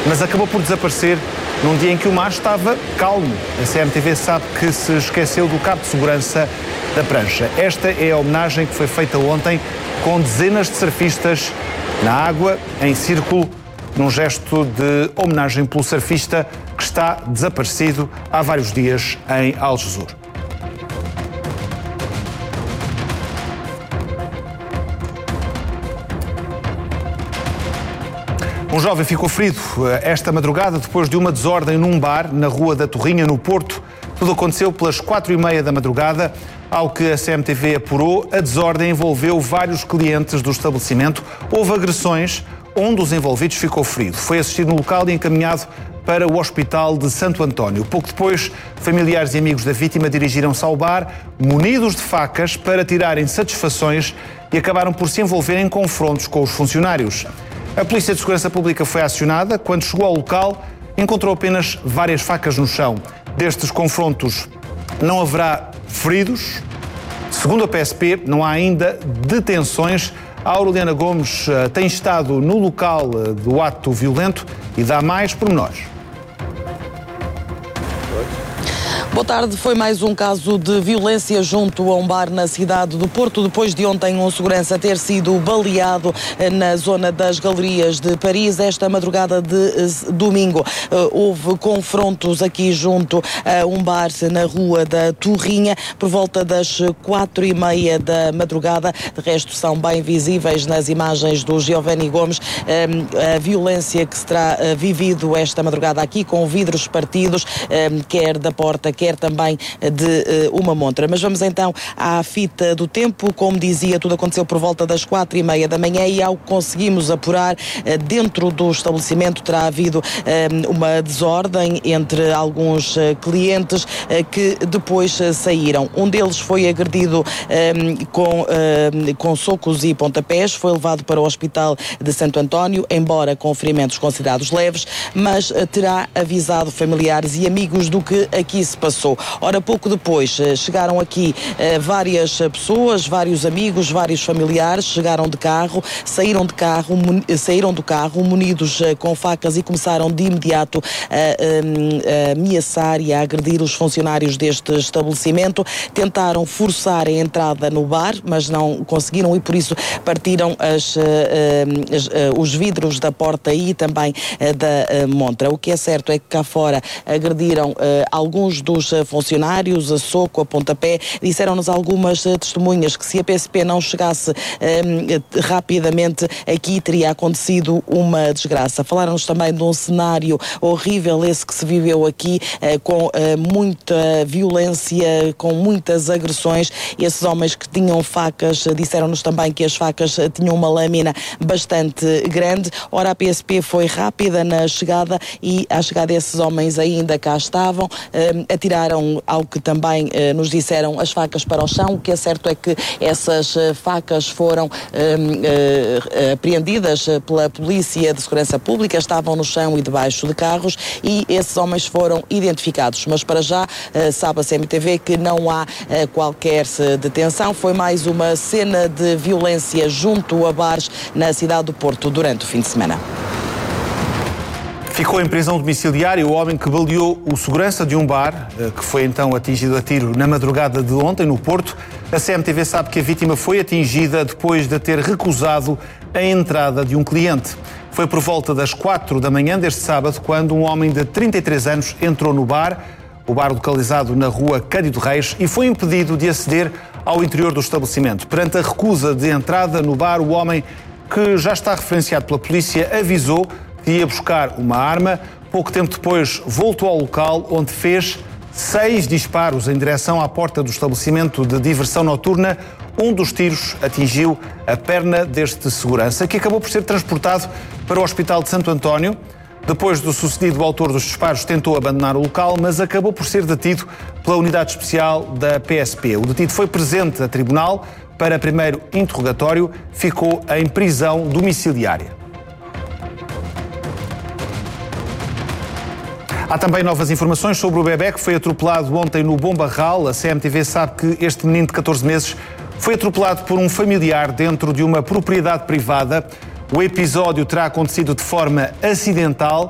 mas acabou por desaparecer num dia em que o mar estava calmo. A CMTV sabe que se esqueceu do cabo de segurança da prancha. Esta é a homenagem que foi feita ontem com dezenas de surfistas na água, em círculo, num gesto de homenagem pelo surfista que está desaparecido há vários dias em Algesur. Um jovem ficou ferido esta madrugada depois de uma desordem num bar na Rua da Torrinha, no Porto. Tudo aconteceu pelas 4h30 da madrugada. Ao que a CMTV apurou, a desordem envolveu vários clientes do estabelecimento. Houve agressões, um dos envolvidos ficou ferido. Foi assistido no local e encaminhado para o Hospital de Santo António. Pouco depois, familiares e amigos da vítima dirigiram-se ao bar, munidos de facas, para tirarem satisfações e acabaram por se envolver em confrontos com os funcionários. A Polícia de Segurança Pública foi acionada. Quando chegou ao local, encontrou apenas várias facas no chão. Destes confrontos não haverá feridos. Segundo a PSP, não há ainda detenções. A Aureliana Gomes tem estado no local do ato violento e dá mais pormenores. Boa tarde. Foi mais um caso de violência junto a um bar na cidade do Porto, depois de ontem um segurança ter sido baleado na zona das Galerias de Paris. Esta madrugada de domingo houve confrontos aqui junto a um bar na Rua da Torrinha, por volta das 4h30 da madrugada. De resto, são bem visíveis nas imagens do Giovanni Gomes a violência que se terá vivido esta madrugada aqui, com vidros partidos, quer da porta, quer também de uma montra. Mas vamos então à fita do tempo. Como dizia, tudo aconteceu por volta das 4h30 da manhã e, ao que conseguimos apurar, dentro do estabelecimento terá havido uma desordem entre alguns clientes que depois saíram. Um deles foi agredido com socos e pontapés, foi levado para o Hospital de Santo António, embora com ferimentos considerados leves, mas terá avisado familiares e amigos do que aqui se passou. Ora, pouco depois chegaram aqui várias pessoas, vários amigos, vários familiares, chegaram de carro, saíram do carro munidos com facas e começaram de imediato a ameaçar e a agredir os funcionários deste estabelecimento. Tentaram forçar a entrada no bar, mas não conseguiram e por isso partiram os vidros da porta e também da montra. O que é certo é que cá fora agrediram alguns dos funcionários a soco, a pontapé. Disseram-nos algumas testemunhas que se a PSP não chegasse rapidamente aqui, teria acontecido uma desgraça. Falaram-nos também de um cenário horrível, esse que se viveu aqui, com muita violência, com muitas agressões. Esses homens que tinham facas disseram-nos também que as facas tinham uma lâmina bastante grande. Ora, a PSP foi rápida na chegada e, à chegada desses homens, ainda cá estavam. Atiraram, ao que também nos disseram, as facas para o chão. O que é certo é que essas facas foram apreendidas pela Polícia de Segurança Pública, estavam no chão e debaixo de carros e esses homens foram identificados. Mas para já sabe a CMTV que não há qualquer detenção. Foi mais uma cena de violência junto a bares na cidade do Porto durante o fim de semana. Ficou em prisão domiciliária o homem que baleou o segurança de um bar, que foi então atingido a tiro na madrugada de ontem, no Porto. A CMTV sabe que a vítima foi atingida depois de ter recusado a entrada de um cliente. Foi por volta das 4 da manhã deste sábado, quando um homem de 33 anos entrou no bar, o bar localizado na Rua Cândido Reis, e foi impedido de aceder ao interior do estabelecimento. Perante a recusa de entrada no bar, o homem, que já está referenciado pela polícia, avisou que ia buscar uma arma. Pouco tempo depois voltou ao local, onde fez 6 disparos em direção à porta do estabelecimento de diversão noturna. Um dos tiros atingiu a perna deste segurança, que acabou por ser transportado para o Hospital de Santo António. Depois do sucedido, o autor dos disparos tentou abandonar o local, mas acabou por ser detido pela unidade especial da PSP. O detido foi presente a tribunal para primeiro interrogatório, ficou em prisão domiciliária. Há também novas informações sobre o bebé que foi atropelado ontem no Bom Barral. A CMTV sabe que este menino de 14 meses foi atropelado por um familiar dentro de uma propriedade privada. O episódio terá acontecido de forma acidental.